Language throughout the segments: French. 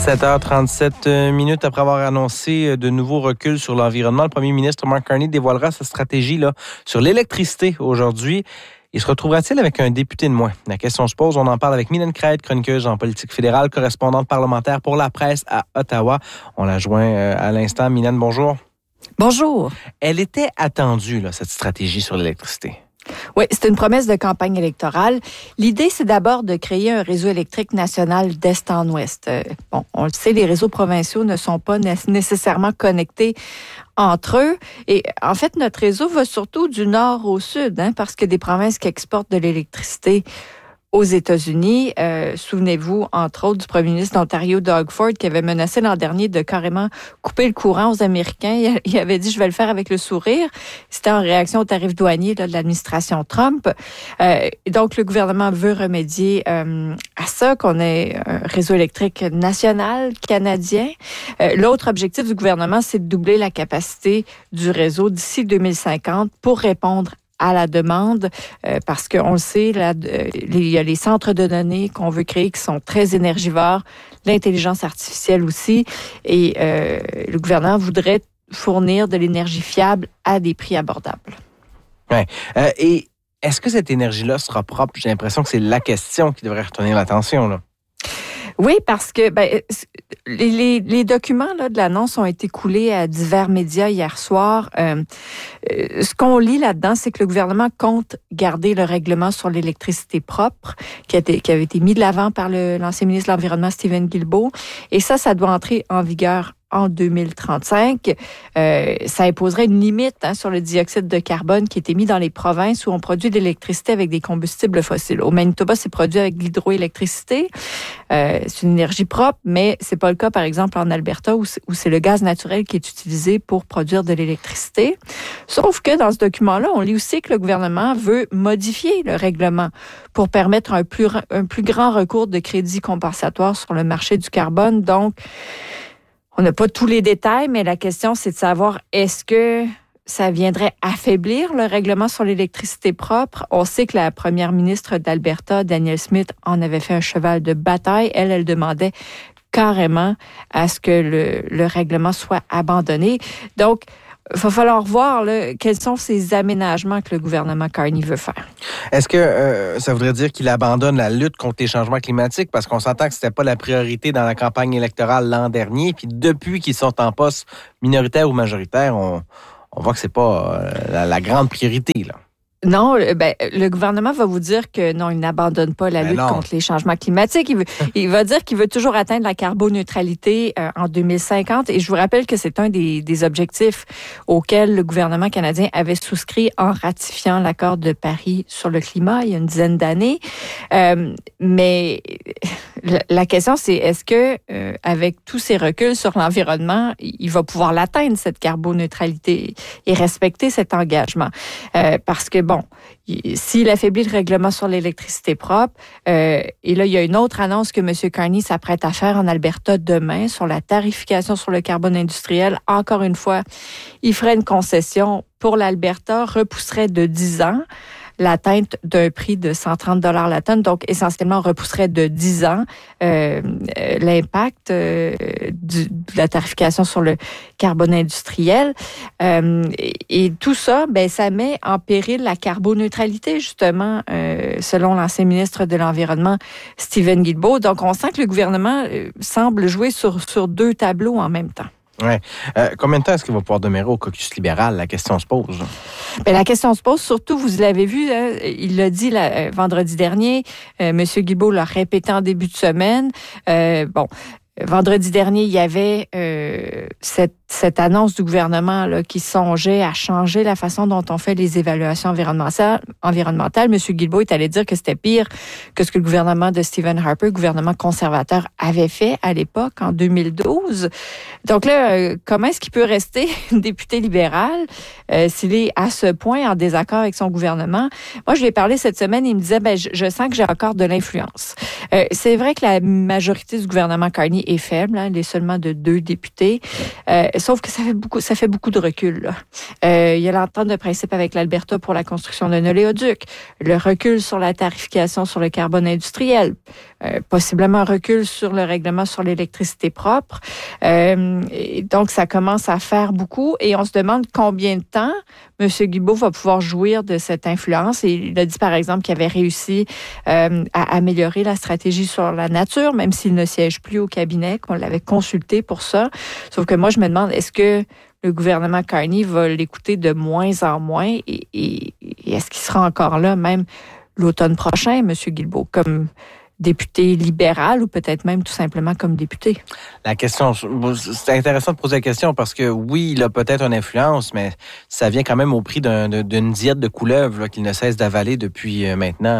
7h37 après avoir annoncé de nouveaux reculs sur l'environnement. Le premier ministre Mark Carney dévoilera sa stratégie sur l'électricité aujourd'hui. Il se retrouvera-t-il avec un député de moins? La question se pose. On en parle avec Mylène Craig, chroniqueuse en politique fédérale, correspondante parlementaire pour la presse à Ottawa. On la joint à l'instant. Mylène, bonjour. Bonjour. Elle était attendue, cette stratégie sur l'électricité. Oui, c'est une promesse de campagne électorale. L'idée, c'est d'abord de créer un réseau électrique national d'est en ouest. On le sait, les réseaux provinciaux ne sont pas nécessairement connectés entre eux. Et en fait, notre réseau va surtout du nord au sud, parce que des provinces qui exportent de l'électricité aux États-Unis. Souvenez-vous, entre autres, du premier ministre d'Ontario, Doug Ford, qui avait menacé l'an dernier de carrément couper le courant aux Américains. Il avait dit « je vais le faire avec le sourire ». C'était en réaction aux tarifs douaniers de l'administration Trump. Donc, le gouvernement veut remédier à ça, qu'on ait un réseau électrique national canadien. L'autre objectif du gouvernement, c'est de doubler la capacité du réseau d'ici 2050 pour répondre à la demande, parce qu'on le sait, il y a les centres de données qu'on veut créer qui sont très énergivores, l'intelligence artificielle aussi, et le gouvernement voudrait fournir de l'énergie fiable à des prix abordables. Ouais. Et est-ce que cette énergie-là sera propre? J'ai l'impression que c'est la question qui devrait retenir l'attention, là. Oui, parce que les documents de l'annonce ont été coulés à divers médias hier soir. Ce qu'on lit là-dedans, c'est que le gouvernement compte garder le règlement sur l'électricité propre qui avait été mis de l'avant par l'ancien ministre de l'Environnement, Steven Guilbeault. Et ça doit entrer en vigueur en 2035. Ça imposerait une limite sur le dioxyde de carbone qui est émis dans les provinces où on produit de l'électricité avec des combustibles fossiles. Au Manitoba, c'est produit avec de l'hydroélectricité. C'est une énergie propre, mais c'est pas le cas, par exemple, en Alberta où c'est le gaz naturel qui est utilisé pour produire de l'électricité. Sauf que dans ce document-là, on lit aussi que le gouvernement veut modifier le règlement pour permettre un plus grand recours de crédits compensatoires sur le marché du carbone. Donc, on n'a pas tous les détails, mais la question, c'est de savoir est-ce que ça viendrait affaiblir le règlement sur l'électricité propre? On sait que la première ministre d'Alberta, Danielle Smith, en avait fait un cheval de bataille. Elle demandait carrément à ce que le règlement soit abandonné. Donc, il va falloir voir quels sont ces aménagements que le gouvernement Carney veut faire. Est-ce que ça voudrait dire qu'il abandonne la lutte contre les changements climatiques? Parce qu'on s'entend que c'était pas la priorité dans la campagne électorale l'an dernier. Puis depuis qu'ils sont en poste, minoritaire ou majoritaire, on voit que c'est pas la grande priorité, là. Non, le gouvernement va vous dire que non, il n'abandonne pas la lutte contre les changements climatiques. Il va dire qu'il veut toujours atteindre la carboneutralité en 2050. Et je vous rappelle que c'est un des objectifs auxquels le gouvernement canadien avait souscrit en ratifiant l'accord de Paris sur le climat il y a une dizaine d'années. Mais la question, c'est est-ce que avec tous ces reculs sur l'environnement, il va pouvoir l'atteindre, cette carboneutralité, et respecter cet engagement? Parce que s'il affaiblit le règlement sur l'électricité propre, et là, il y a une autre annonce que M. Carney s'apprête à faire en Alberta demain sur la tarification sur le carbone industriel. Encore une fois, il ferait une concession pour l'Alberta, repousserait de 10 ans l'atteinte d'un prix de 130 $ la tonne, donc essentiellement repousserait de 10 ans l'impact de la tarification sur le carbone industriel. Et tout ça, ça met en péril la carboneutralité, justement, selon l'ancien ministre de l'Environnement, Steven Guilbeault. Donc, on sent que le gouvernement semble jouer sur deux tableaux en même temps. Ouais. Combien de temps est-ce qu'il va pouvoir demeurer au caucus libéral? La question se pose. La question se pose, surtout, vous l'avez vu, il l'a dit vendredi dernier, M. Guilbeault l'a répété en début de semaine. Vendredi dernier, il y avait cette annonce du gouvernement qui songeait à changer la façon dont on fait les évaluations environnementales. M. Guilbeault est allé dire que c'était pire que ce que le gouvernement de Stephen Harper, le gouvernement conservateur, avait fait à l'époque, en 2012. Donc là, comment est-ce qu'il peut rester député libéral s'il est à ce point en désaccord avec son gouvernement? Moi, je lui ai parlé cette semaine, il me disait, je sens que j'ai encore de l'influence. C'est vrai que la majorité du gouvernement Carney est faible. Il est seulement de 2 députés. Sauf que ça fait beaucoup de recul. Là. Il y a l'entente de principe avec l'Alberta pour la construction d'un oléoduc, le recul sur la tarification sur le carbone industriel, possiblement un recul sur le règlement sur l'électricité propre. Et donc, ça commence à faire beaucoup et on se demande combien de temps M. Guilbeault va pouvoir jouir de cette influence. Et il a dit, par exemple, qu'il avait réussi à améliorer la stratégie sur la nature, même s'il ne siège plus au cabinet, qu'on l'avait consulté pour ça. Sauf que moi, je me demande, est-ce que le gouvernement Carney va l'écouter de moins en moins et est-ce qu'il sera encore là même l'automne prochain, M. Guilbeault, comme député libéral ou peut-être même tout simplement comme député? La question, c'est intéressant de poser la question parce que oui, il a peut-être une influence, mais ça vient quand même au prix d'une diète de couleuvre là, qu'il ne cesse d'avaler depuis maintenant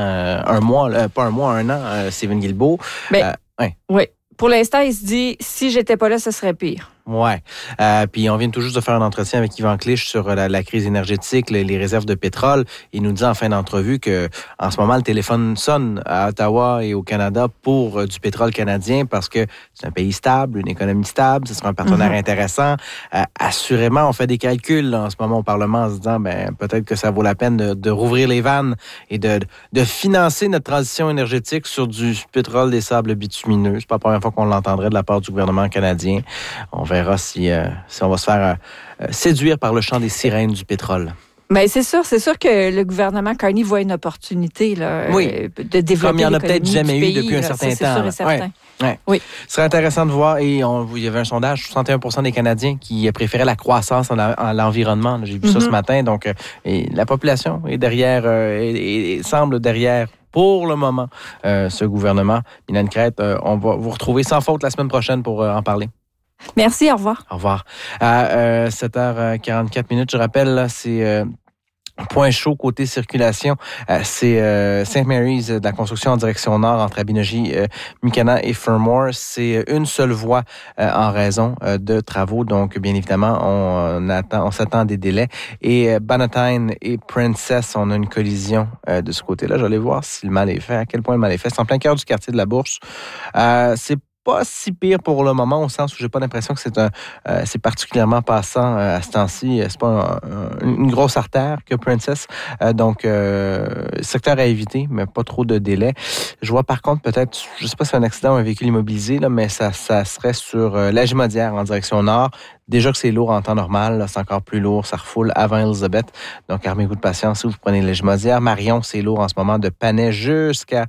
un an, Stephen Guilbeault. Oui. Pour l'instant, il se dit, si j'étais pas là, ce serait pire. Ouais. Puis on vient tout juste de faire un entretien avec Yvan Clich sur la crise énergétique, les réserves de pétrole. Il nous dit en fin d'entrevue que en ce moment le téléphone sonne à Ottawa et au Canada pour du pétrole canadien parce que c'est un pays stable, une économie stable, ce sera un partenaire intéressant. Assurément, on fait des calculs là, en ce moment au Parlement en se disant peut-être que ça vaut la peine de rouvrir les vannes et de financer notre transition énergétique sur du pétrole des sables bitumineux. C'est pas la première fois qu'on l'entendrait de la part du gouvernement canadien. On verra si on va se faire séduire par le chant des sirènes du pétrole. Mais c'est sûr que le gouvernement Carney voit une opportunité là, de développer comme il n'y en a peut-être jamais eu depuis un certain temps. C'est sûr et certain. Ouais. Oui. Ce serait intéressant de voir, et il y avait un sondage, 61% des Canadiens qui préféraient la croissance en l'environnement. J'ai vu ça ce matin, donc la population est derrière, et semble derrière pour le moment ce gouvernement. Mylène Crête, on va vous retrouver sans faute la semaine prochaine pour en parler. Merci, au revoir. Au revoir. À 7h44, je rappelle, là, c'est point chaud côté circulation. C'est St. Mary's de la construction en direction nord entre Abinogi, Mikana et Fermor. C'est une seule voie en raison de travaux. Donc, bien évidemment, on s'attend à des délais. Et Bannatyne et Princess, on a une collision de ce côté-là. J'allais voir si le mal est fait, à quel point le mal est fait. C'est en plein cœur du quartier de la Bourse. C'est pas si pire pour le moment, au sens où j'ai pas l'impression que c'est particulièrement passant à ce temps-ci. C'est pas une grosse artère que Princess. Donc, secteur à éviter, mais pas trop de délai. Je vois par contre peut-être, je sais pas si c'est un accident ou un véhicule immobilisé, là, mais ça serait sur la Jumaudière en direction nord. Déjà que c'est lourd en temps normal, là, c'est encore plus lourd, ça refoule avant Elizabeth. Donc, armez-vous de patience si vous prenez la Jumaudière. Marion, c'est lourd en ce moment de Panay jusqu'à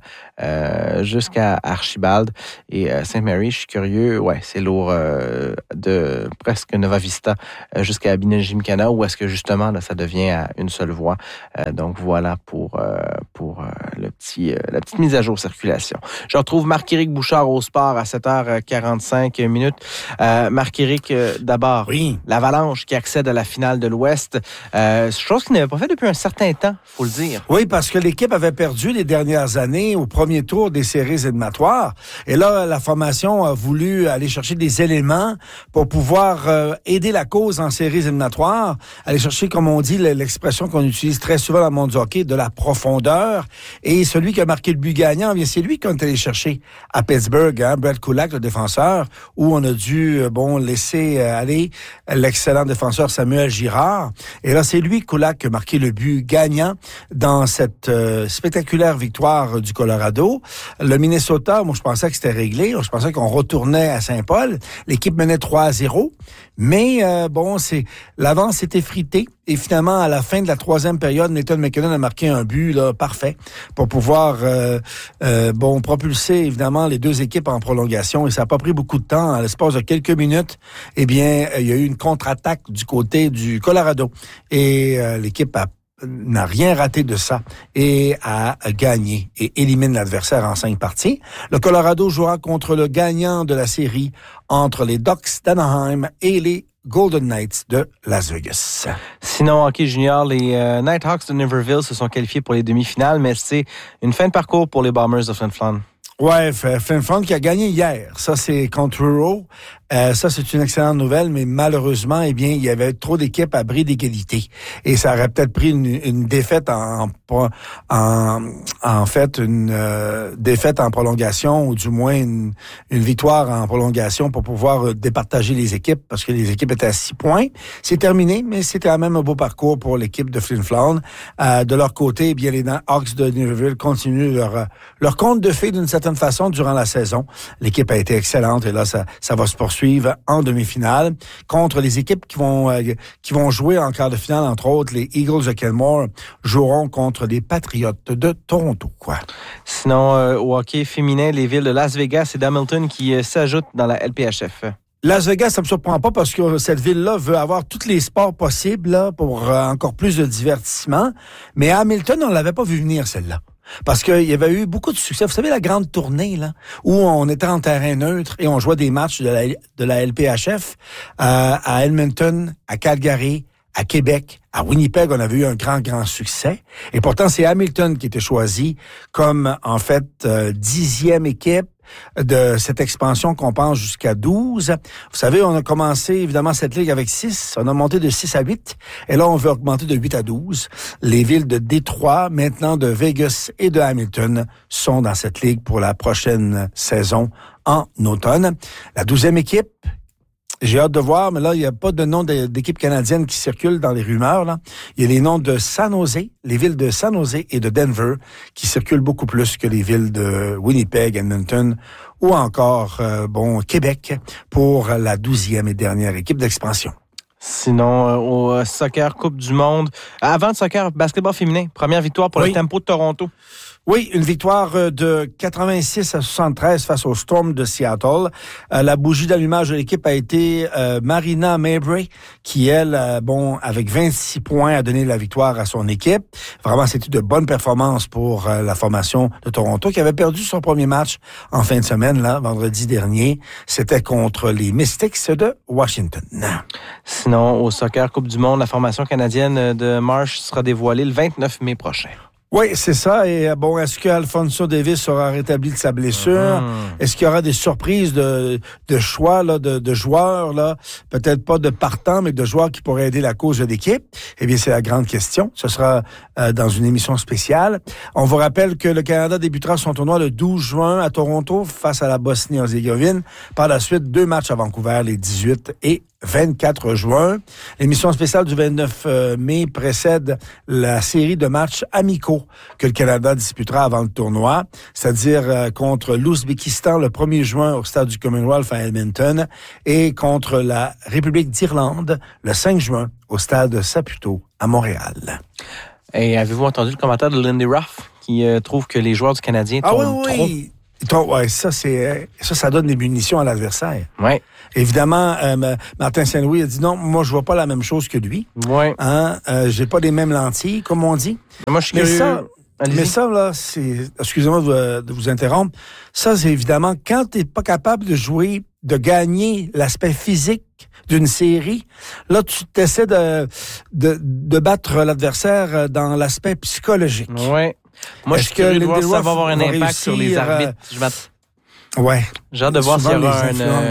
Archibald. Et Sainte-Marie, je suis curieux, c'est lourd de presque Nova Vista jusqu'à Abinogi-Mikana, où est-ce que justement, là, ça devient à une seule voie. Donc, voilà pour la petite mise à jour circulation. Je retrouve Marc-Éric Bouchard au sport à 7h45. Marc-Éric, d'abord, oui. L'Avalanche qui accède à la finale de l'Ouest. Chose qu'il n'avait pas fait depuis un certain temps, il faut le dire. Oui, parce que l'équipe avait perdu les dernières années au premier tour des séries éliminatoires. Et là, la formation a voulu aller chercher des éléments pour pouvoir aider la cause en séries éliminatoires. Aller chercher, comme on dit, l'expression qu'on utilise très souvent dans le monde du hockey, de la profondeur. Et celui qui a marqué le but gagnant, bien, c'est lui qu'on est allé chercher à Pittsburgh, Brett Kulak, le défenseur, où on a dû laisser aller l'excellent défenseur Samuel Girard. Et là, c'est lui, Kulak, qui a marqué le but gagnant dans cette spectaculaire victoire du Colorado. Le Minnesota, moi, je pensais que c'était réglé. Je pensais qu'on retournait à Saint-Paul. L'équipe menait 3-0. Mais, l'avance s'est effritée. Et finalement, à la fin de la troisième période, Nathan McKinnon a marqué un but là, parfait pour pouvoir propulser, évidemment, les deux équipes en prolongation. Et ça n'a pas pris beaucoup de temps. À l'espace de quelques minutes, eh bien, il y a eu une contre-attaque du côté du Colorado. Et l'équipe n'a rien raté de ça et a gagné et élimine l'adversaire en 5 parties. Le Colorado jouera contre le gagnant de la série entre les Ducks d'Anaheim et les Golden Knights de Las Vegas. Sinon, hockey junior, les Nighthawks de Niverville se sont qualifiés pour les demi-finales, mais c'est une fin de parcours pour les Bombers de Flin Flon. Ouais, Flin Flon qui a gagné hier. Ça, c'est contre Truro. Ça, c'est une excellente nouvelle, mais malheureusement, eh bien, il y avait trop d'équipes à bris d'égalité. Et ça aurait peut-être pris une défaite défaite en prolongation, ou du moins une victoire en prolongation pour pouvoir départager les équipes, parce que les équipes étaient à 6 points. C'est terminé, mais c'était quand même un beau parcours pour l'équipe de Flin Flon. De leur côté, eh bien, les Hawks de Niederville continuent leur conte de fées d'une certaine façon durant la saison. L'équipe a été excellente et là, ça va se poursuivre en demi-finale contre les équipes qui vont jouer en quart de finale, entre autres. Les Eagles de Kenmore joueront contre les Patriots de Toronto, quoi. Sinon, au hockey féminin, les villes de Las Vegas et d'Hamilton qui s'ajoutent dans la LPHF. Las Vegas, ça me surprend pas parce que cette ville-là veut avoir tous les sports possibles là, pour encore plus de divertissement. Mais à Hamilton, on l'avait pas vu venir, celle-là. Parce qu'il y avait eu beaucoup de succès. Vous savez, la grande tournée, là, où on était en terrain neutre et on jouait des matchs de la LPHF à Edmonton, à Calgary, à Québec, à Winnipeg, on avait eu un grand succès. Et pourtant, c'est Hamilton qui était choisi comme, en fait, 10e équipe de cette expansion qu'on pense jusqu'à 12. Vous savez, on a commencé évidemment cette ligue avec 6. On a monté de 6 à 8. Et là, on veut augmenter de 8 à 12. Les villes de Détroit, maintenant de Vegas et de Hamilton sont dans cette ligue pour la prochaine saison en automne. La 12e équipe, j'ai hâte de voir, mais là, il n'y a pas de nom d'équipe canadienne qui circule dans les rumeurs, là. Il y a les noms de San Jose, les villes de San Jose et de Denver, qui circulent beaucoup plus que les villes de Winnipeg, Edmonton, ou encore, Québec, pour la 12e et dernière équipe d'expansion. Sinon, au soccer Coupe du Monde, avant le soccer, basketball féminin, première victoire pour le Tempo de Toronto. Oui, une victoire de 86 à 73 face au Storm de Seattle. La bougie d'allumage de l'équipe a été Marina Mabry, qui, elle, avec 26 points, a donné la victoire à son équipe. Vraiment, c'était de bonnes performances pour la formation de Toronto, qui avait perdu son premier match en fin de semaine, là, vendredi dernier. C'était contre les Mystics de Washington. Sinon, au soccer Coupe du Monde, la formation canadienne de Marsh sera dévoilée le 29 mai prochain. Oui, c'est ça. Et est-ce que Alphonso Davis sera rétabli de sa blessure? Est-ce qu'il y aura des surprises de choix là, de joueurs là, peut-être pas de partants, mais de joueurs qui pourraient aider la cause de l'équipe? Eh bien, c'est la grande question. Ce sera dans une émission spéciale. On vous rappelle que le Canada débutera son tournoi le 12 juin à Toronto face à la Bosnie-Herzégovine. Par la suite, 2 matchs à Vancouver les 18 et 24 juin. L'émission spéciale du 29 mai précède la série de matchs amicaux que le Canada disputera avant le tournoi, c'est-à-dire contre l'Ouzbékistan le 1er juin au stade du Commonwealth à Edmonton et contre la République d'Irlande le 5 juin au stade Saputo à Montréal. Et avez-vous entendu le commentaire de Lindy Ruff qui trouve que les joueurs du Canadien tournent trop? Ouais, ça donne des munitions à l'adversaire. Ouais. Évidemment, Martin Saint-Louis a dit non, moi je vois pas la même chose que lui. Ouais. J'ai pas les mêmes lentilles, comme on dit. Mais moi, je suis curieux. Mais ça, là, c'est... Excusez-moi de vous interrompre. Ça, c'est évidemment, quand t'es pas capable de jouer, de gagner l'aspect physique d'une série, là, tu t'essaies de battre l'adversaire dans l'aspect psychologique. Oui. Moi, je suis curieux de voir si ça va avoir un impact sur les arbitres. Ouais. J'ai hâte de voir s'il y aura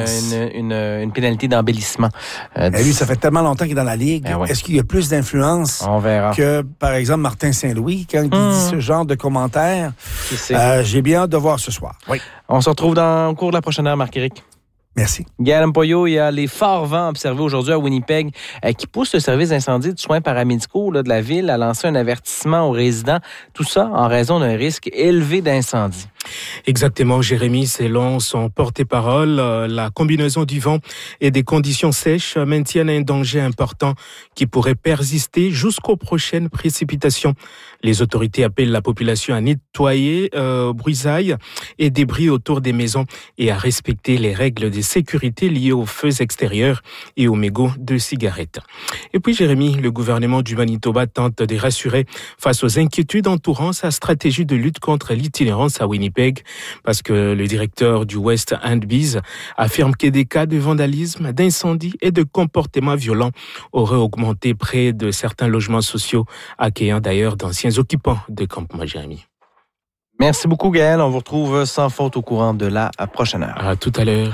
une pénalité d'embellissement. Lui, ça fait tellement longtemps qu'il est dans la Ligue. Ouais. Est-ce qu'il y a plus d'influence que, par exemple, Martin Saint-Louis, quand il dit ce genre de commentaires? J'ai bien hâte de voir ce soir. Oui. On se retrouve au cours de la prochaine heure, Marc-Éric. Merci. Gaël Mpoyo, il y a les forts vents observés aujourd'hui à Winnipeg qui poussent le service d'incendie de soins paramédicaux de la ville à lancer un avertissement aux résidents. Tout ça en raison d'un risque élevé d'incendie. Exactement, Jérémy, selon son porte-parole, la combinaison du vent et des conditions sèches maintiennent un danger important qui pourrait persister jusqu'aux prochaines précipitations. Les autorités appellent la population à nettoyer brusailles et débris autour des maisons et à respecter les règles de sécurité liées aux feux extérieurs et aux mégots de cigarettes. Et puis, Jérémy, le gouvernement du Manitoba tente de rassurer face aux inquiétudes entourant sa stratégie de lutte contre l'itinérance à Winnipeg, parce que le directeur du West End Biz affirme que des cas de vandalisme, d'incendie et de comportements violents auraient augmenté près de certains logements sociaux, accueillant d'ailleurs d'anciens occupants de campements, Jérémy. Merci beaucoup, Gaël. On vous retrouve sans faute au courant de la prochaine heure. À tout à l'heure.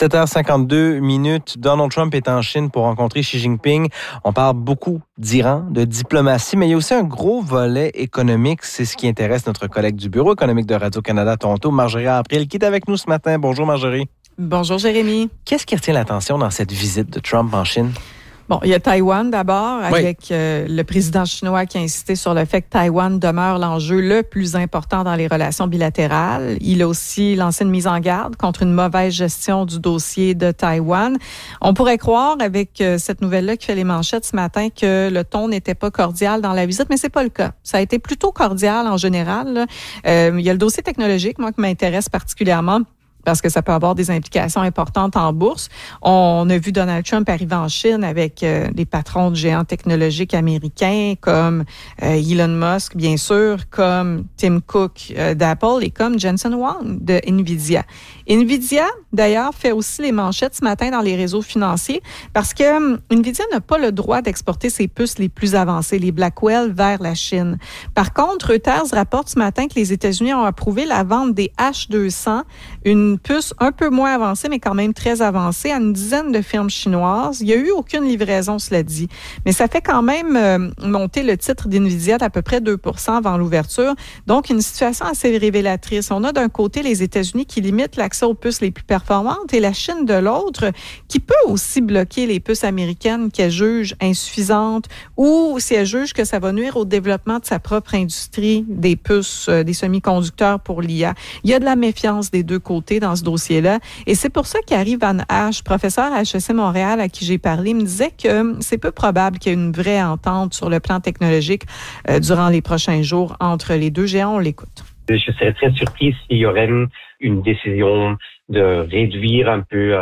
7h52. Donald Trump est en Chine pour rencontrer Xi Jinping. On parle beaucoup d'Iran, de diplomatie, mais il y a aussi un gros volet économique. C'est ce qui intéresse notre collègue du Bureau économique de Radio-Canada Toronto, Marjorie April, qui est avec nous ce matin. Bonjour, Marjorie. Bonjour, Jérémy. Qu'est-ce qui retient l'attention dans cette visite de Trump en Chine? Bon, il y a Taïwan d'abord, avec le président chinois qui a insisté sur le fait que Taïwan demeure l'enjeu le plus important dans les relations bilatérales. Il a aussi lancé une mise en garde contre une mauvaise gestion du dossier de Taïwan. On pourrait croire, avec cette nouvelle-là qui fait les manchettes ce matin, que le ton n'était pas cordial dans la visite, mais c'est pas le cas. Ça a été plutôt cordial en général, là. Il y a le dossier technologique, moi, qui m'intéresse particulièrement, parce que ça peut avoir des implications importantes en bourse. On a vu Donald Trump arriver en Chine avec des patrons de géants technologiques américains comme Elon Musk, bien sûr, comme Tim Cook d'Apple et comme Jensen Huang de NVIDIA. NVIDIA, d'ailleurs, fait aussi les manchettes ce matin dans les réseaux financiers parce que NVIDIA n'a pas le droit d'exporter ses puces les plus avancées, les Blackwell, vers la Chine. Par contre, Reuters rapporte ce matin que les États-Unis ont approuvé la vente des H200, une puce un peu moins avancée, mais quand même très avancée, à une dizaine de firmes chinoises. Il n'y a eu aucune livraison, cela dit. Mais ça fait quand même monter le titre d'NVIDIA d'à peu près 2% avant l'ouverture. Donc, une situation assez révélatrice. On a d'un côté les États-Unis qui limitent l'accès aux puces les plus performantes et la Chine de l'autre qui peut aussi bloquer les puces américaines qu'elle juge insuffisantes ou si elle juge que ça va nuire au développement de sa propre industrie des puces, des semi-conducteurs pour l'IA. Il y a de la méfiance des deux côtés dans ce dossier-là. Et c'est pour ça qu'Harry Van Hache, professeur à HEC Montréal à qui j'ai parlé, me disait que c'est peu probable qu'il y ait une vraie entente sur le plan technologique durant les prochains jours entre les deux géants. On l'écoute. Je serais très surpris s'il y aurait une décision de réduire un peu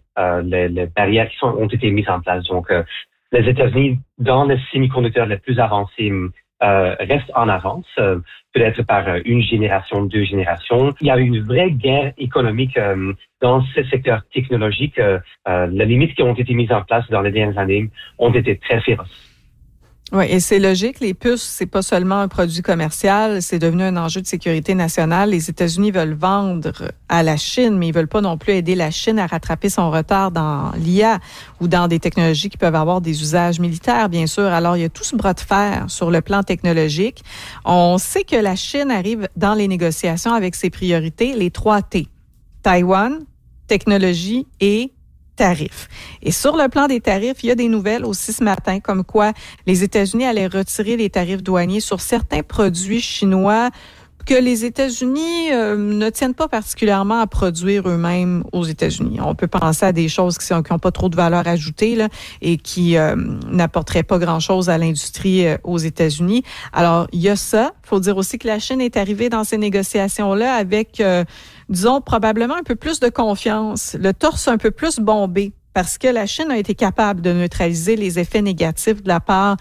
les barrières qui ont été mises en place. Donc, les États-Unis, dans les semi-conducteurs les plus avancés, restent en avance, peut-être par une génération, 2 générations. Il y a une vraie guerre économique dans ce secteur technologique. Les limites qui ont été mises en place dans les dernières années ont été très féroces. Oui, et c'est logique. Les puces, c'est pas seulement un produit commercial, c'est devenu un enjeu de sécurité nationale. Les États-Unis veulent vendre à la Chine, mais ils veulent pas non plus aider la Chine à rattraper son retard dans l'IA ou dans des technologies qui peuvent avoir des usages militaires, bien sûr. Alors, il y a tout ce bras de fer sur le plan technologique. On sait que la Chine arrive dans les négociations avec ses priorités, les 3 T. Taïwan, technologie et tarifs. Et sur le plan des tarifs, il y a des nouvelles aussi ce matin, comme quoi les États-Unis allaient retirer les tarifs douaniers sur certains produits chinois que les États-Unis ne tiennent pas particulièrement à produire eux-mêmes aux États-Unis. On peut penser à des choses qui n'ont pas trop de valeur ajoutée là, et qui n'apporteraient pas grand-chose à l'industrie aux États-Unis. Alors, il y a ça. Il faut dire aussi que la Chine est arrivée dans ces négociations-là avec, disons, probablement un peu plus de confiance, le torse un peu plus bombé. Parce que la Chine a été capable de neutraliser les effets négatifs de la part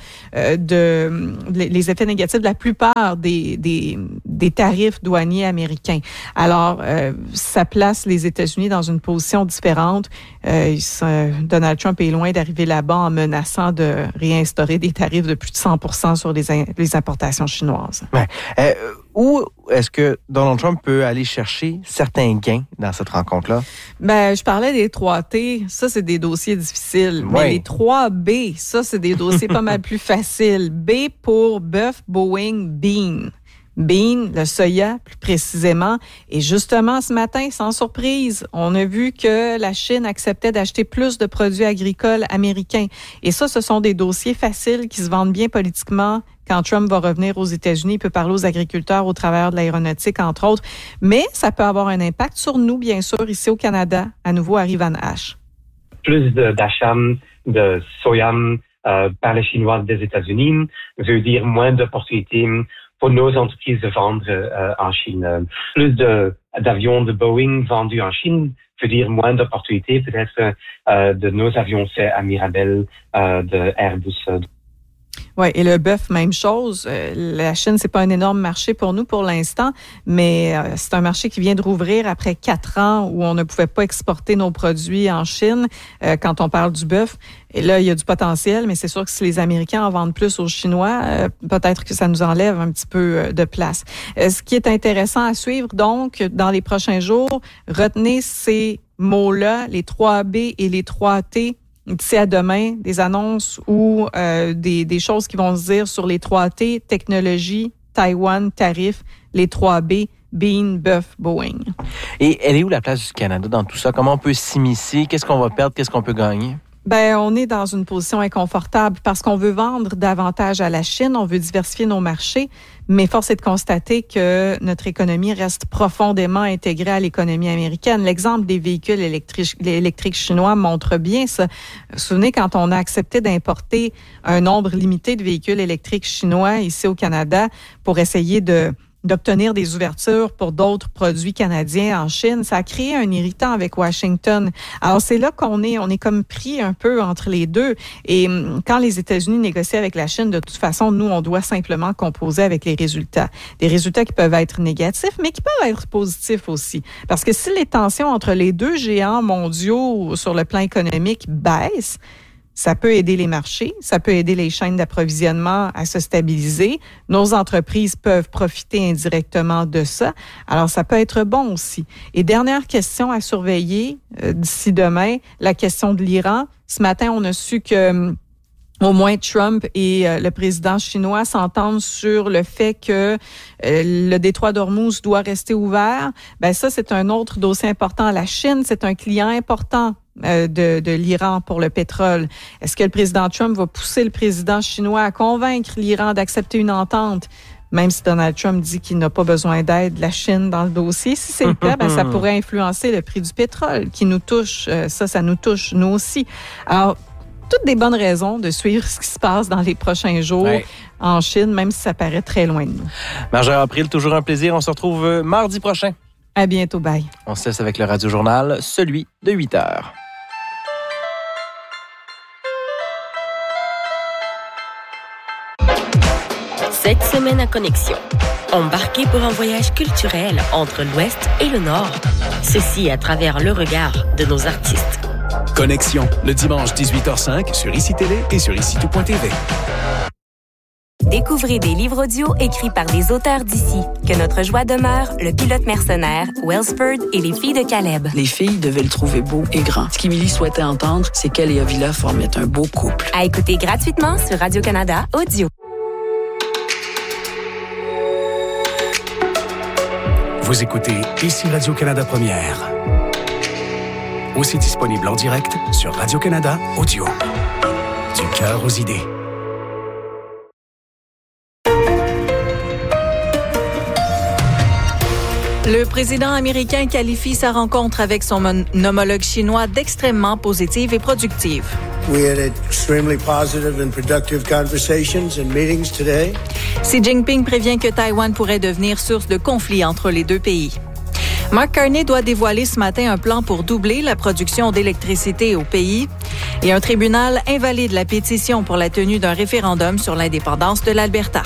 les effets négatifs de la plupart des tarifs douaniers américains. Alors, ça place les États-Unis dans une position différente. Donald Trump est loin d'arriver là-bas en menaçant de réinstaurer des tarifs de plus de 100% sur les importations chinoises. Ouais. Où est-ce que Donald Trump peut aller chercher certains gains dans cette rencontre-là? Ben, je parlais des 3T. Ça, c'est des dossiers difficiles. Oui. Mais les 3B, ça, c'est des dossiers pas mal plus faciles. B pour bœuf, Boeing, bean. Bean, le soya, plus précisément. Et justement, ce matin, sans surprise, on a vu que la Chine acceptait d'acheter plus de produits agricoles américains. Et ça, ce sont des dossiers faciles qui se vendent bien politiquement. Quand Trump va revenir aux États-Unis, il peut parler aux agriculteurs au travers de l'aéronautique, entre autres. Mais ça peut avoir un impact sur nous, bien sûr, ici au Canada. À nouveau, Harry Van Hache. Plus d'achats de soya par les Chinois des États-Unis veut dire moins d'opportunités pour nos entreprises de vendre en Chine. Plus d'avions de Boeing vendus en Chine veut dire moins d'opportunités peut-être de nos avions faits à Mirabel, de Airbus. Oui, et le bœuf, même chose. La Chine, c'est pas un énorme marché pour nous pour l'instant, mais c'est un marché qui vient de rouvrir après 4 ans où on ne pouvait pas exporter nos produits en Chine quand on parle du bœuf. Et là, il y a du potentiel, mais c'est sûr que si les Américains en vendent plus aux Chinois, peut-être que ça nous enlève un petit peu de place. Ce qui est intéressant à suivre, donc, dans les prochains jours, retenez ces mots-là, les 3B et les 3T. D'ici à demain, des annonces ou des choses qui vont se dire sur les 3T, technologie, Taïwan, tarifs, les 3B, Bean, Bœuf, Boeing. Et elle est où la place du Canada dans tout ça? Comment on peut s'immiscer? Qu'est-ce qu'on va perdre? Qu'est-ce qu'on peut gagner? On est dans une position inconfortable parce qu'on veut vendre davantage à la Chine, on veut diversifier nos marchés, mais force est de constater que notre économie reste profondément intégrée à l'économie américaine. L'exemple des véhicules électriques chinois montre bien ça. Vous vous souvenez, quand on a accepté d'importer un nombre limité de véhicules électriques chinois ici au Canada pour essayer d'obtenir des ouvertures pour d'autres produits canadiens en Chine, ça a créé un irritant avec Washington. Alors, c'est là qu'on est comme pris un peu entre les deux. Et quand les États-Unis négocient avec la Chine, de toute façon, nous, on doit simplement composer avec les résultats. Des résultats qui peuvent être négatifs, mais qui peuvent être positifs aussi. Parce que si les tensions entre les deux géants mondiaux sur le plan économique baissent, ça peut aider les marchés, ça peut aider les chaînes d'approvisionnement à se stabiliser. Nos entreprises peuvent profiter indirectement de ça. Alors, ça peut être bon aussi. Et dernière question à surveiller d'ici demain, la question de l'Iran. Ce matin, on a su que au moins Trump et le président chinois s'entendent sur le fait que le détroit d'Ormuz doit rester ouvert. Ça, c'est un autre dossier important. La Chine, c'est un client important de l'Iran pour le pétrole. Est-ce que le président Trump va pousser le président chinois à convaincre l'Iran d'accepter une entente, même si Donald Trump dit qu'il n'a pas besoin d'aide de la Chine dans le dossier? Si c'est le cas, ça pourrait influencer le prix du pétrole qui nous touche. Ça nous touche, nous aussi. Alors, toutes des bonnes raisons de suivre ce qui se passe dans les prochains jours en Chine, même si ça paraît très loin de nous. Marjorie April, toujours un plaisir. On se retrouve mardi prochain. À bientôt, bye. On se laisse avec le Radio Journal, celui de 8 heures. Cette semaine à Connexion, embarquez pour un voyage culturel entre l'Ouest et le Nord. Ceci à travers le regard de nos artistes. Connexion, le dimanche 18h05 sur ICI Télé et sur ICI-Tout.tv. Découvrez des livres audio écrits par des auteurs d'ici. Que notre joie demeure, Le pilote mercenaire, Wellsford et Les filles de Caleb. Les filles devaient le trouver beau et grand. Ce qu'Émilie souhaitait entendre, c'est qu'elle et Avila formaient un beau couple. À écouter gratuitement sur Radio-Canada Audio. Vous écoutez ici Radio-Canada Première. Aussi disponible en direct sur Radio-Canada Audio. Du cœur aux idées. Le président américain qualifie sa rencontre avec son homologue chinois d'extrêmement positive et productive. We had extremely positive and productive conversations and meetings today. Xi Jinping prévient que Taïwan pourrait devenir source de conflit entre les deux pays. Mark Carney doit dévoiler ce matin un plan pour doubler la production d'électricité au pays. Et un tribunal invalide la pétition pour la tenue d'un référendum sur l'indépendance de l'Alberta.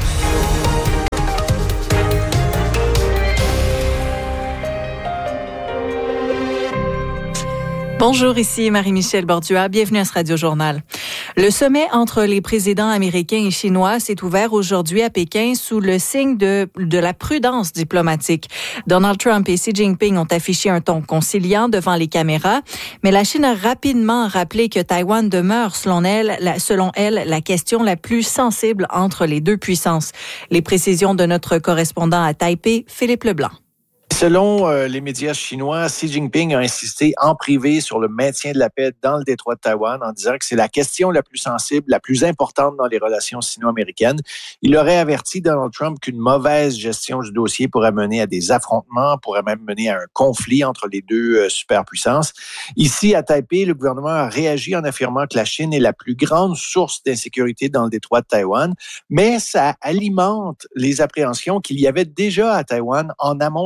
Bonjour, ici Marie-Michel Bordua. Bienvenue à ce Radio-Journal. Le sommet entre les présidents américains et chinois s'est ouvert aujourd'hui à Pékin sous le signe de la prudence diplomatique. Donald Trump et Xi Jinping ont affiché un ton conciliant devant les caméras, mais la Chine a rapidement rappelé que Taïwan demeure, selon elle, la question la plus sensible entre les deux puissances. Les précisions de notre correspondant à Taipei, Philippe Leblanc. Selon les médias chinois, Xi Jinping a insisté en privé sur le maintien de la paix dans le détroit de Taïwan en disant que c'est la question la plus sensible, la plus importante dans les relations sino-américaines. Il aurait averti Donald Trump qu'une mauvaise gestion du dossier pourrait mener à des affrontements, pourrait même mener à un conflit entre les deux superpuissances. Ici, à Taipei, le gouvernement a réagi en affirmant que la Chine est la plus grande source d'insécurité dans le détroit de Taïwan, mais ça alimente les appréhensions qu'il y avait déjà à Taïwan en amont de cette rencontre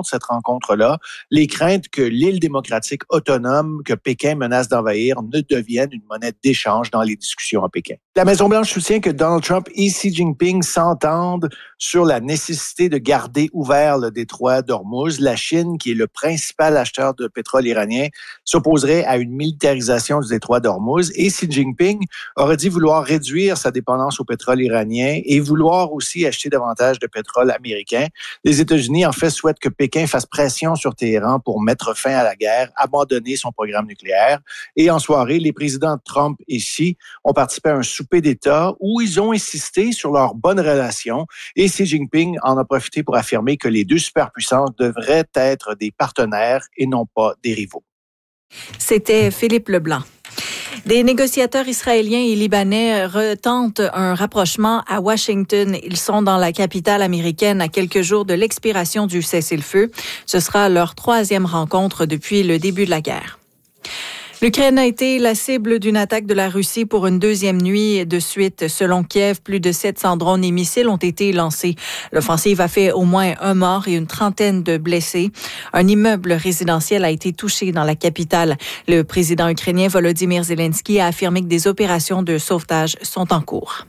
rencontre-là, les craintes que l'île démocratique autonome que Pékin menace d'envahir ne devienne une monnaie d'échange dans les discussions à Pékin. La Maison-Blanche soutient que Donald Trump et Xi Jinping s'entendent sur la nécessité de garder ouvert le détroit d'Ormuz. La Chine, qui est le principal acheteur de pétrole iranien, s'opposerait à une militarisation du détroit d'Ormuz. Et Xi Jinping aurait dit vouloir réduire sa dépendance au pétrole iranien et vouloir aussi acheter davantage de pétrole américain. Les États-Unis, en fait, souhaitent que Pékin fasse pression sur Téhéran pour mettre fin à la guerre, abandonner son programme nucléaire. Et en soirée, les présidents Trump et Xi ont participé à un souper d'État où ils ont insisté sur leur bonne relation. Et Xi Jinping en a profité pour affirmer que les deux superpuissances devraient être des partenaires et non pas des rivaux. C'était Philippe Leblanc. Des négociateurs israéliens et libanais retentent un rapprochement à Washington. Ils sont dans la capitale américaine à quelques jours de l'expiration du cessez-le-feu. Ce sera leur 3e rencontre depuis le début de la guerre. L'Ukraine a été la cible d'une attaque de la Russie pour une 2e nuit de suite. Selon Kiev, plus de 700 drones et missiles ont été lancés. L'offensive a fait au moins un mort et une trentaine de blessés. Un immeuble résidentiel a été touché dans la capitale. Le président ukrainien Volodymyr Zelensky a affirmé que des opérations de sauvetage sont en cours.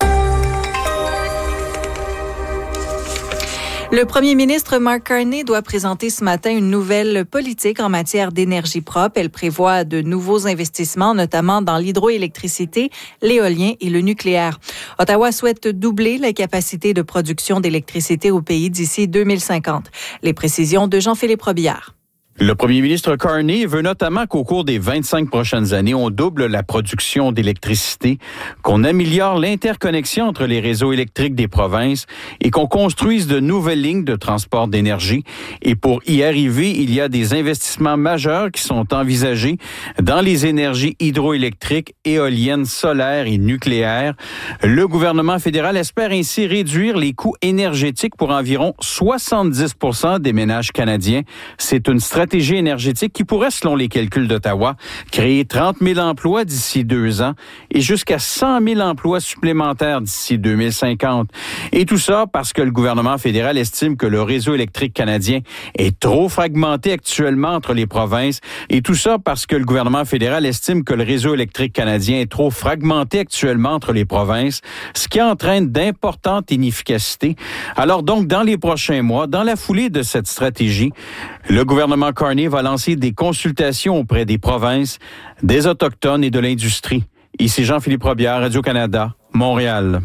Le premier ministre Mark Carney doit présenter ce matin une nouvelle politique en matière d'énergie propre. Elle prévoit de nouveaux investissements, notamment dans l'hydroélectricité, l'éolien et le nucléaire. Ottawa souhaite doubler la capacité de production d'électricité au pays d'ici 2050. Les précisions de Jean-Philippe Robillard. Le premier ministre Carney veut notamment qu'au cours des 25 prochaines années, on double la production d'électricité, qu'on améliore l'interconnexion entre les réseaux électriques des provinces et qu'on construise de nouvelles lignes de transport d'énergie. Et pour y arriver, il y a des investissements majeurs qui sont envisagés dans les énergies hydroélectriques, éoliennes, solaires et nucléaires. Le gouvernement fédéral espère ainsi réduire les coûts énergétiques pour environ 70% des ménages canadiens. C'est une stratégie énergétique qui pourrait, selon les calculs d'Ottawa, créer 30 000 emplois d'ici 2 ans et jusqu'à 100 000 emplois supplémentaires d'ici 2050. Et tout ça parce que le gouvernement fédéral estime que le réseau électrique canadien est trop fragmenté actuellement entre les provinces. Et tout ça parce que le gouvernement fédéral estime que le réseau électrique canadien est trop fragmenté actuellement entre les provinces, ce qui entraîne d'importantes inefficacités. Alors donc, dans les prochains mois, dans la foulée de cette stratégie, le gouvernement Carney va lancer des consultations auprès des provinces, des Autochtones et de l'industrie. Ici Jean-Philippe Robillard, Radio-Canada, Montréal.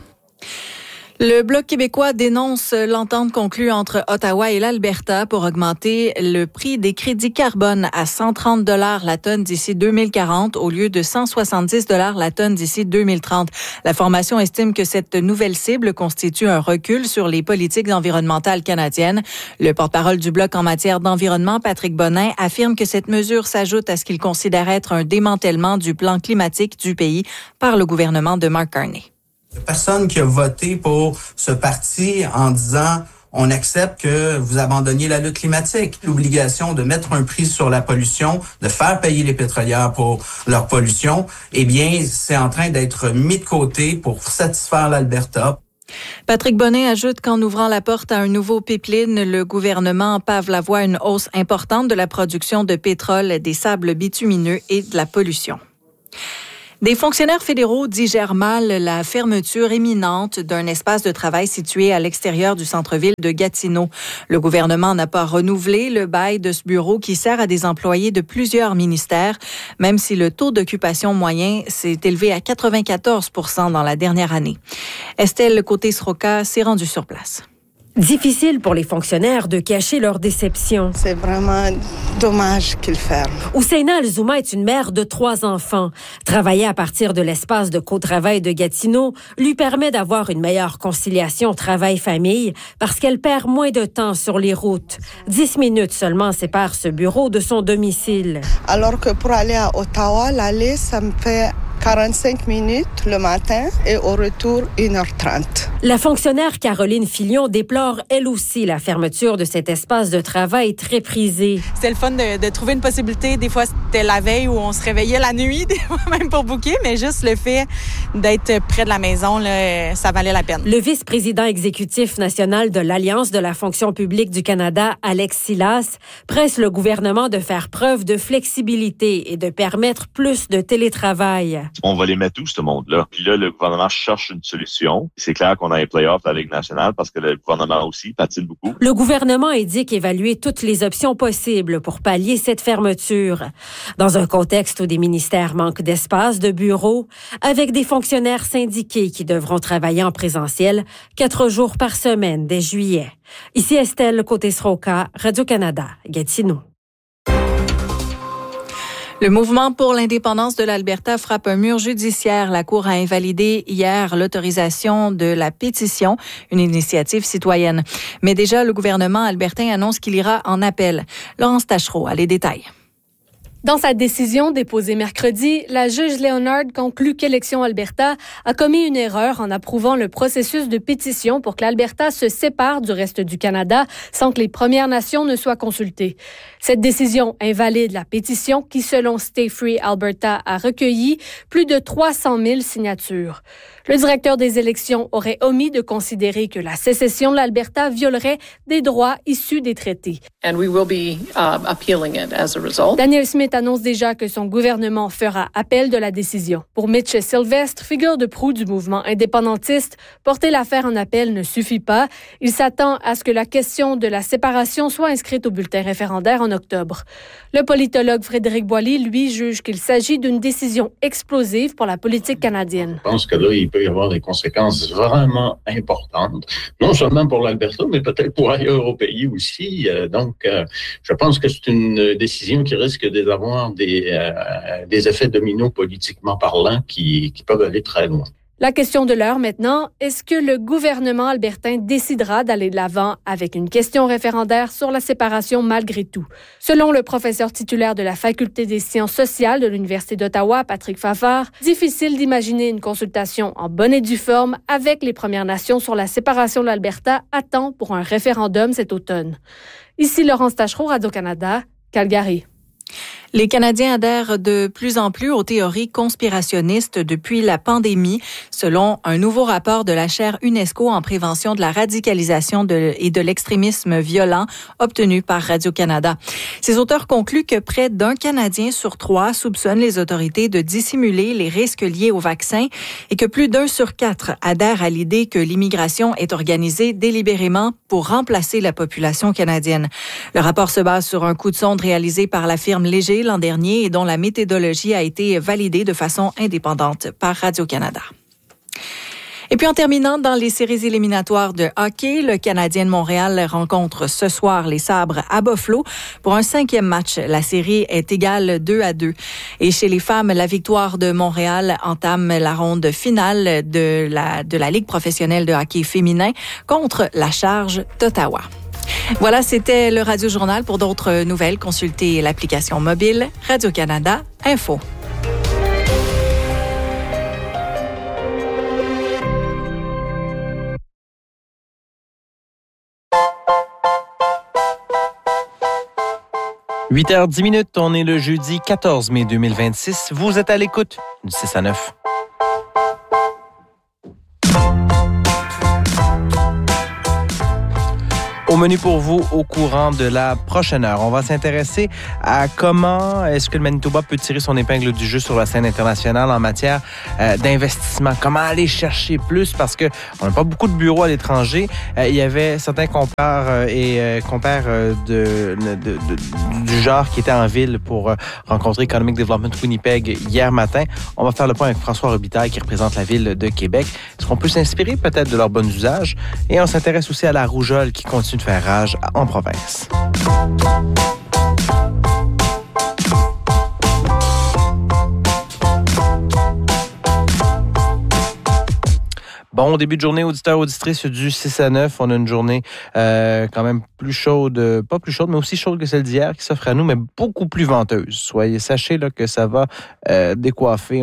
Le Bloc québécois dénonce l'entente conclue entre Ottawa et l'Alberta pour augmenter le prix des crédits carbone à 130 $ la tonne d'ici 2040 au lieu de 170 $ la tonne d'ici 2030. La formation estime que cette nouvelle cible constitue un recul sur les politiques environnementales canadiennes. Le porte-parole du Bloc en matière d'environnement, Patrick Bonnin, affirme que cette mesure s'ajoute à ce qu'il considère être un démantèlement du plan climatique du pays par le gouvernement de Mark Carney. Il n'y a personne qui a voté pour ce parti en disant on accepte que vous abandonniez la lutte climatique. L'obligation de mettre un prix sur la pollution, de faire payer les pétrolières pour leur pollution, eh bien, c'est en train d'être mis de côté pour satisfaire l'Alberta. Patrick Bonnet ajoute qu'en ouvrant la porte à un nouveau pipeline, le gouvernement pave la voie à une hausse importante de la production de pétrole, des sables bitumineux et de la pollution. Des fonctionnaires fédéraux digèrent mal la fermeture imminente d'un espace de travail situé à l'extérieur du centre-ville de Gatineau. Le gouvernement n'a pas renouvelé le bail de ce bureau qui sert à des employés de plusieurs ministères, même si le taux d'occupation moyen s'est élevé à 94 % dans la dernière année. Estelle Côté-Sroka s'est rendue sur place. Difficile pour les fonctionnaires de cacher leur déception. C'est vraiment dommage qu'ils ferment. Ousseina Alzouma est une mère de 3 enfants. Travailler à partir de l'espace de co-travail de Gatineau lui permet d'avoir une meilleure conciliation travail-famille parce qu'elle perd moins de temps sur les routes. 10 minutes seulement séparent ce bureau de son domicile. Alors que pour aller à Ottawa, l'aller, ça me fait 45 minutes le matin et au retour 1h30. La fonctionnaire Caroline Filion déplore elle aussi la fermeture de cet espace de travail très prisé. C'était le fun de trouver une possibilité. Des fois, c'était la veille où on se réveillait la nuit, des fois même pour booker, mais juste le fait d'être près de la maison, là, ça valait la peine. Le vice-président exécutif national de l'Alliance de la fonction publique du Canada, Alex Silas, presse le gouvernement de faire preuve de flexibilité et de permettre plus de télétravail. On va les mettre où, ce monde-là? Puis là, le gouvernement cherche une solution. C'est clair qu'on a un play-off à la Ligue nationale parce que le gouvernement aussi patine beaucoup. Le gouvernement indique évaluer toutes les options possibles pour pallier cette fermeture. Dans un contexte où des ministères manquent d'espace, de bureaux, avec des fonctionnaires syndiqués qui devront travailler en présentiel 4 jours par semaine dès juillet. Ici Estelle Côté-Sroka, Radio-Canada, Gatineau. Le mouvement pour l'indépendance de l'Alberta frappe un mur judiciaire. La Cour a invalidé hier l'autorisation de la pétition, une initiative citoyenne. Mais déjà, le gouvernement albertain annonce qu'il ira en appel. Laurence Tachereau a les détails. Dans sa décision déposée mercredi, la juge Leonard conclut qu'Élections Alberta a commis une erreur en approuvant le processus de pétition pour que l'Alberta se sépare du reste du Canada sans que les Premières Nations ne soient consultées. Cette décision invalide la pétition qui, selon Stay Free Alberta, a recueilli plus de 300 000 signatures. Le directeur des élections aurait omis de considérer que la sécession de l'Alberta violerait des droits issus des traités. And we will be appealing it as a result. Daniel Smith annonce déjà que son gouvernement fera appel de la décision. Pour Mitch Sylvestre, figure de proue du mouvement indépendantiste, porter l'affaire en appel ne suffit pas. Il s'attend à ce que la question de la séparation soit inscrite au bulletin référendaire en octobre. Le politologue Frédéric Boily, lui, juge qu'il s'agit d'une décision explosive pour la politique canadienne. Je pense que là, il peut y avoir des conséquences vraiment importantes, non seulement pour l'Alberta, mais peut-être pour ailleurs au pays aussi. Donc, je pense que c'est une décision qui risque d'avoir des effets dominos politiquement parlant qui peuvent aller très loin. La question de l'heure maintenant, est-ce que le gouvernement albertain décidera d'aller de l'avant avec une question référendaire sur la séparation malgré tout? Selon le professeur titulaire de la Faculté des sciences sociales de l'Université d'Ottawa, Patrick Fafard, difficile d'imaginer une consultation en bonne et due forme avec les Premières Nations sur la séparation de l'Alberta à temps pour un référendum cet automne. Ici Laurence Tachereau, Radio-Canada, Calgary. Les Canadiens adhèrent de plus en plus aux théories conspirationnistes depuis la pandémie, selon un nouveau rapport de la chaire UNESCO en prévention de la radicalisation et de l'extrémisme violent obtenu par Radio-Canada. Ces auteurs concluent que près d'un Canadien sur 3 soupçonne les autorités de dissimuler les risques liés au vaccin et que plus d'1 sur 4 adhèrent à l'idée que l'immigration est organisée délibérément pour remplacer la population canadienne. Le rapport se base sur un coup de sonde réalisé par la firme Léger l'an dernier et dont la méthodologie a été validée de façon indépendante par Radio-Canada. Et puis en terminant, dans les séries éliminatoires de hockey, le Canadien de Montréal rencontre ce soir les Sabres à Buffalo pour un 5e match. La série est égale 2-2. Et chez les femmes, la victoire de Montréal entame la ronde finale de la Ligue professionnelle de hockey féminin contre la Charge d'Ottawa. Voilà, c'était le Radio Journal. Pour d'autres nouvelles, consultez l'application mobile Radio-Canada Info. « 8h10, on est le jeudi 14 mai 2026. Vous êtes à l'écoute du 6 à 9. Au menu pour vous, au courant de la prochaine heure, on va s'intéresser à comment est-ce que le Manitoba peut tirer son épingle du jeu sur la scène internationale en matière d'investissement. Comment aller chercher plus parce que on n'a pas beaucoup de bureaux à l'étranger. Il y avait certains compères du genre qui étaient en ville pour rencontrer Economic Development Winnipeg hier matin. On va faire le point avec François Robitaille qui représente la ville de Québec. Est-ce qu'on peut s'inspirer peut-être de leurs bons usages? Et on s'intéresse aussi à la rougeole qui continue de faire rage en province. Bon début de journée, auditeurs, auditrices, du 6 à 9. On a une journée quand même plus chaude, pas plus chaude, mais aussi chaude que celle d'hier qui s'offre à nous, mais beaucoup plus venteuse. Sachez là, que ça va décoiffer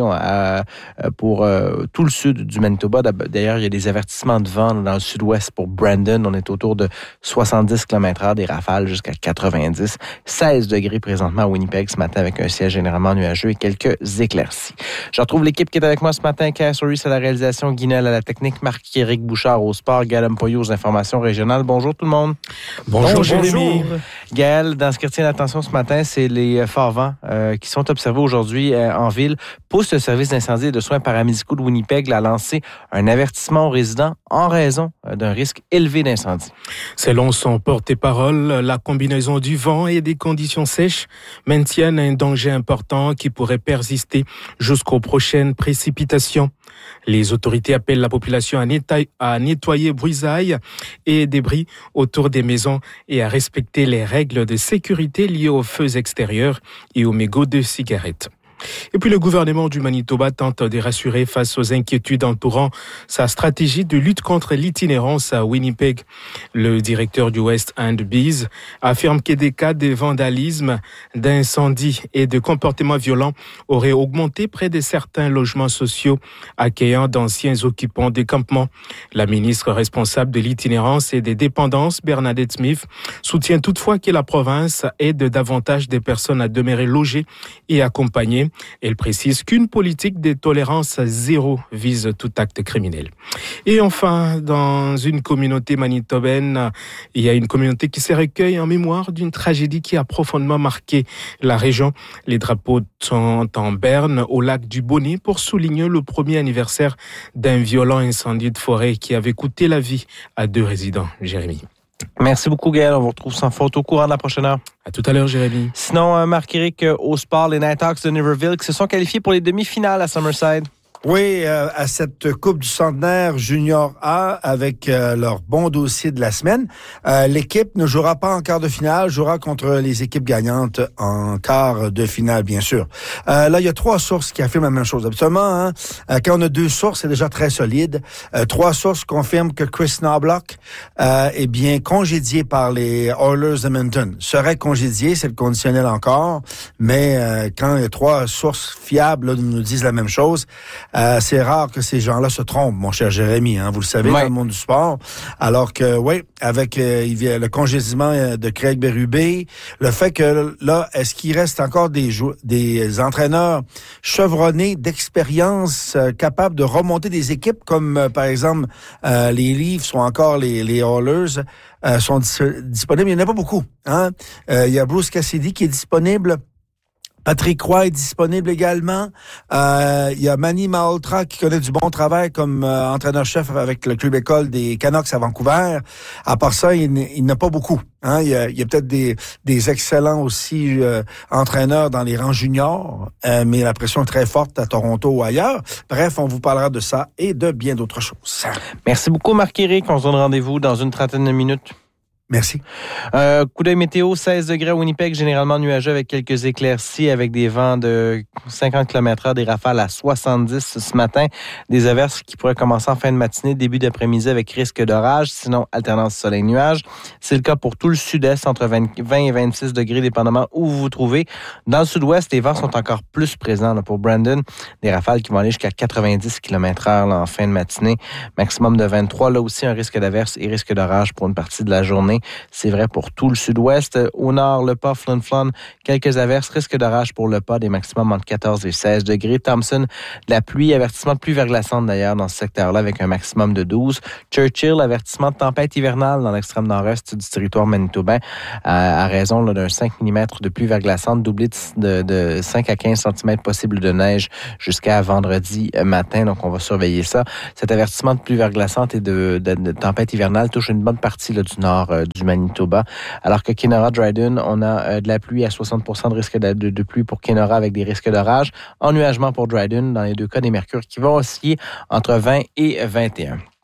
pour tout le sud du Manitoba. D'ailleurs, il y a des avertissements de vent dans le sud-ouest pour Brandon. On est autour de 70 km/h, des rafales jusqu'à 90. 16 degrés présentement à Winnipeg ce matin avec un ciel généralement nuageux et quelques éclaircies. Je retrouve l'équipe qui est avec moi ce matin. Cass Harris à la réalisation, Guinel à la technique, Marc-Éric Bouchard au sport, Gaël Mpoyo aux informations régionales. Bonjour tout le monde. Bonjour Jérémy. Gaël, dans ce qui retient l'attention ce matin, c'est les forts vents qui sont observés aujourd'hui en ville. Pousse le service d'incendie et de soins paramédicaux de Winnipeg a lancé un avertissement aux résidents en raison d'un risque élevé d'incendie. Selon son porte-parole, la combinaison du vent et des conditions sèches maintiennent un danger important qui pourrait persister jusqu'aux prochaines précipitations. Les autorités appellent la population à nettoyer bruisailles et débris autour des maisons et à respecter les règles de sécurité liées aux feux extérieurs et aux mégots de cigarettes. Et puis le gouvernement du Manitoba tente de rassurer face aux inquiétudes entourant sa stratégie de lutte contre l'itinérance à Winnipeg. Le directeur du West End Bees affirme que des cas de vandalisme, d'incendie et de comportements violents auraient augmenté près de certains logements sociaux accueillant d'anciens occupants des campements. La ministre responsable de l'itinérance et des dépendances, Bernadette Smith, soutient toutefois que la province aide davantage des personnes à demeurer logées et accompagnées. Elle précise qu'une politique de tolérance zéro vise tout acte criminel. Et enfin, dans une communauté manitobaine, il y a une communauté qui se recueille en mémoire d'une tragédie qui a profondément marqué la région. Les drapeaux sont en berne au lac du Bonnet pour souligner le premier anniversaire d'un violent incendie de forêt qui avait coûté la vie à 2 résidents. Jérémy. Merci beaucoup, Gaël. On vous retrouve sans faute au courant de la prochaine heure. À tout à l'heure, Jérémy. Sinon, Marc-Éric, au sport, les Nighthawks de Niverville qui se sont qualifiés pour les demi-finales à Summerside. Oui, à cette Coupe du Centenaire Junior A avec leur bon dossier de la semaine. L'équipe ne jouera pas en quart de finale, jouera contre les équipes gagnantes en quart de finale, bien sûr. Là, il y a 3 sources qui affirment la même chose. Habituellement, quand on a 2 sources, c'est déjà très solide. 3 sources confirment que Chris Knobloch est bien congédié par les Oilers d'Edmonton. Serait congédié, c'est le conditionnel encore, mais quand il y a 3 sources fiables là, nous disent la même chose, c'est rare que ces gens-là se trompent, mon cher Jérémy, vous le savez, dans le monde du sport. Alors que, oui, avec le congédiement de Craig Berube, le fait que là, est-ce qu'il reste encore des entraîneurs chevronnés d'expérience capables de remonter des équipes comme, par exemple, les Leafs ou encore les Oilers sont disponibles. Il n'y en a pas beaucoup. Il y a Bruce Cassidy qui est disponible. Patrick Roy est disponible également. Il y a Manny Malhotra qui connaît du bon travail comme entraîneur-chef avec le club école des Canucks à Vancouver. À part ça, il n'a pas beaucoup. Il y a peut-être des excellents aussi entraîneurs dans les rangs juniors, mais la pression est très forte à Toronto ou ailleurs. Bref, on vous parlera de ça et de bien d'autres choses. Merci beaucoup, Marc-Éric. On se donne rendez-vous dans une trentaine de minutes. Merci. Coup d'œil météo, 16 degrés à Winnipeg, généralement nuageux avec quelques éclaircies, avec des vents de 50 km/h, des rafales à 70 ce matin. Des averses qui pourraient commencer en fin de matinée, début d'après-midi avec risque d'orage, sinon alternance soleil-nuage. C'est le cas pour tout le sud-est, entre 20 et 26 degrés, dépendamment où vous vous trouvez. Dans le sud-ouest, les vents sont encore plus présents là, pour Brandon. Des rafales qui vont aller jusqu'à 90 km/h en fin de matinée. Maximum de 23. Là aussi, un risque d'averse et risque d'orage pour une partie de la journée. C'est vrai pour tout le sud-ouest. Au nord, le Pas, Flin-Flon, quelques averses, risque d'orage pour le Pas, des maximums entre 14 et 16 degrés. Thompson, de la pluie, avertissement de pluie verglaçante d'ailleurs dans ce secteur-là avec un maximum de 12. Churchill, avertissement de tempête hivernale dans l'extrême nord-est du territoire manitobain à raison là, d'un 5 mm de pluie verglaçante, doublé de 5 à 15 cm possible de neige jusqu'à vendredi matin. Donc, on va surveiller ça. Cet avertissement de pluie verglaçante et de tempête hivernale touche une bonne partie là, du nord du Manitoba. Alors que Kenora-Dryden, on a de la pluie à 60% de risque de pluie pour Kenora avec des risques d'orage. Ennuagement pour Dryden, dans les 2 cas des mercures qui vont osciller entre 20 et 21.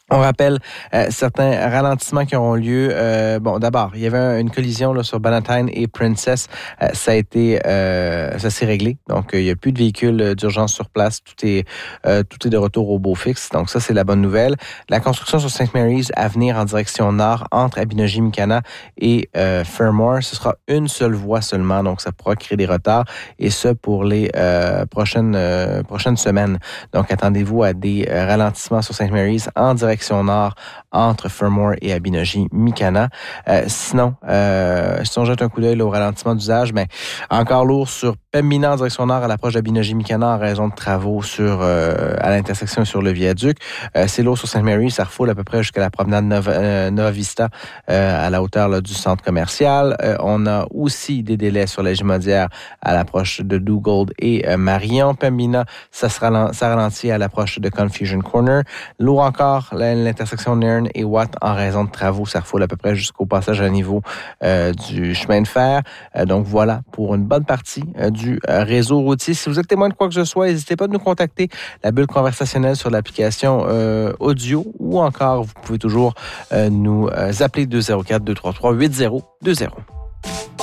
On rappelle certains ralentissements qui auront lieu. D'abord, il y avait une collision là, sur Bannatyne et Princess. Ça s'est réglé. Donc, il n'y a plus de véhicules d'urgence sur place. Tout est de retour au beau fixe. Donc, ça, c'est la bonne nouvelle. La construction sur St. Mary's à venir en direction nord entre Abinogi-Mikana et Fermor. Ce sera une seule voie seulement. Donc, ça pourra créer des retards. Et ce, pour les prochaines semaines. Donc, attendez-vous à des ralentissements sur St. Mary's en direction nord entre Fermor et Abinogi-Mikana. Sinon, si on jette un coup d'œil là, au ralentissement d'usage, encore lourd sur Pembina en direction nord à l'approche d'Abinogi-Mikana en raison de travaux à l'intersection sur le viaduc. C'est lourd sur Sainte-Marie, ça refoule à peu près jusqu'à la promenade Nova Vista à la hauteur là, du centre commercial. On a aussi des délais sur la Gimaudière à l'approche de Duggold et Marion. Pembina, ça ralentit à l'approche de Confusion Corner. Lourd encore l'intersection Nairn et Watt en raison de travaux. Ça refoule à peu près jusqu'au passage à niveau du chemin de fer. Donc voilà pour une bonne partie du réseau routier. Si vous êtes témoin de quoi que ce soit, n'hésitez pas à nous contacter. La bulle conversationnelle sur l'application audio ou encore, vous pouvez toujours nous appeler 204-233-8020.